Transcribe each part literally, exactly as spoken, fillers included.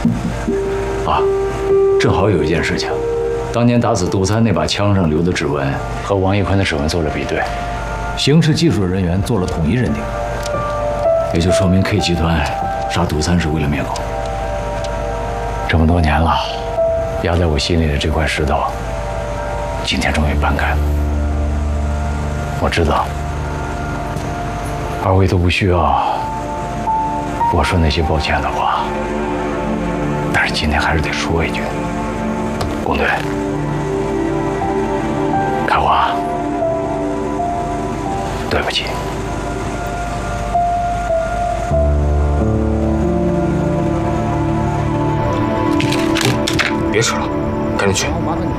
啊，正好有一件事情，当年打死杜参那把枪上留的指纹和王一坤的指纹做了比对，刑事技术人员做了统一认定，也就说明 K 集团杀杜参是为了灭口。这么多年了，压在我心里的这块石头，今天终于搬开了。我知道，二位都不需要我说那些抱歉的话，但是今天还是得说一句，龚队，开花，对不起。 别扯了，赶紧去。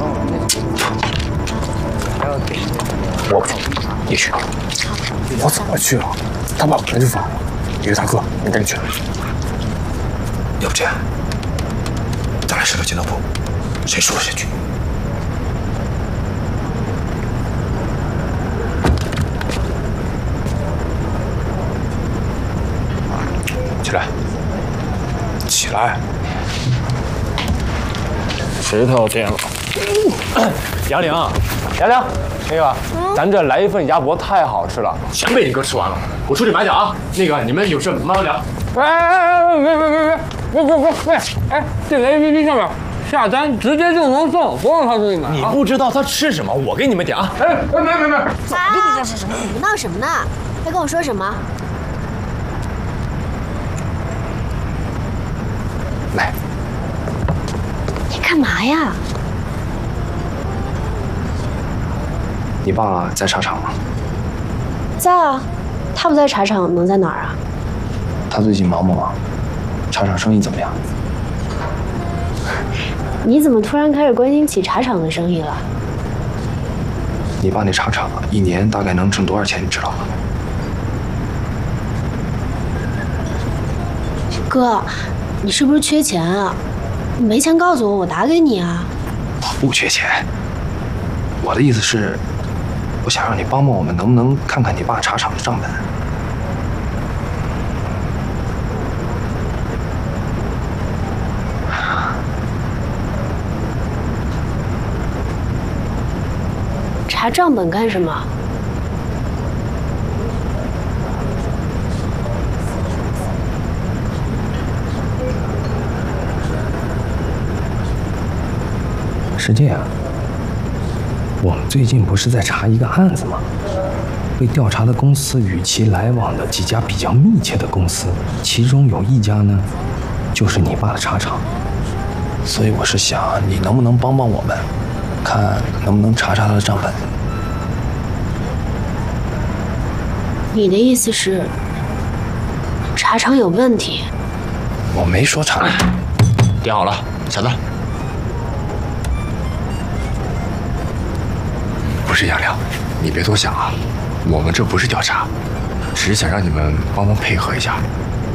我不去，你去。 我怎么去了？他把门就放了。于大哥，你赶紧去。 要不这样，咱俩石头剪刀布，谁输了先去。起来，起来。 石头剪了。 杨玲，杨玲，那个，咱这来一份鸭脖，太好吃了， 全被你哥吃完了。我出去买点啊。那个，你们有事慢慢聊。 哎哎哎，别别别别别别别别！哎，这个 A P P 上面下单直接就能送，不用他自己买。 你不知道他吃什么，我给你们点啊。 哎哎，没没没， 早就不知道是什么，你们闹什么呢？在跟我说什么？ 来， 你干嘛呀？ 你爸在茶厂吗？ 在啊，他不在茶厂能在哪儿啊？ 他最近忙不忙？茶厂生意怎么样？ 你怎么突然开始关心起茶厂的生意了？ 你爸那茶厂一年大概能挣多少钱，你知道吗？ 哥，你是不是缺钱啊？你没钱告诉我，我打给你啊。 我不缺钱，我的意思是，我想让你帮帮我们，能不能看看你爸茶厂的账本？ 查账本干什么？ 是这样，我们最近不是在查一个案子吗？被调查的公司与其来往的几家比较密切的公司，其中有一家呢，就是你爸的茶厂。 所以我是想，你能不能帮帮我们，看能不能查查他的账本？ 你的意思是，茶厂有问题？ 我没说查。点好了，下单。不是杨亮，你别多想啊，我们这不是调查，只是想让你们帮忙配合一下，